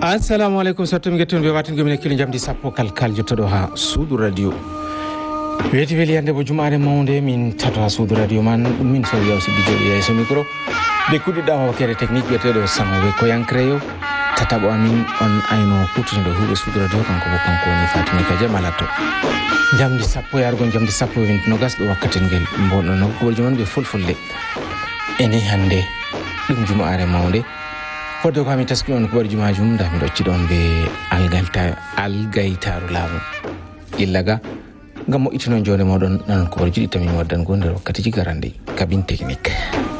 assalamu alaikum sattum getton be watin gomine kili jamdi sappo kalkal jottodo ha suudu radio weti weli ande bo jumaare mawnde min tato ha suudu radio man min so yaw sibbi jodi yeso micro be kudida wakere technique betedo sanwe ko yankreyo tatabo amin on ayno kutundo hube suudu radio kanko bo kanko ni Fatima Kaje malato jamdi sappo yargo jamdi sappo wintino gas do wakkati ngel mbono no ko juman be fulfulde ene hande dum jumaare mawnde Kodo kami taski on ko jumajum da mi docci don be algaytaru lamu illaga ngam mo itino jone modon nan ko jidi tami waddan gonde wakkati jigarande cabine technique